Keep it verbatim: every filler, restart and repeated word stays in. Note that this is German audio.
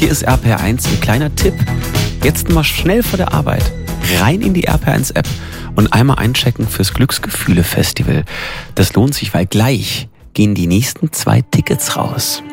hier ist R P R eins, ein kleiner Tipp. Jetzt mal schnell vor der Arbeit rein in die R P R eins App und einmal einchecken fürs Glücksgefühle Festival. Das lohnt sich, weil gleich gehen die nächsten zwei Tickets raus.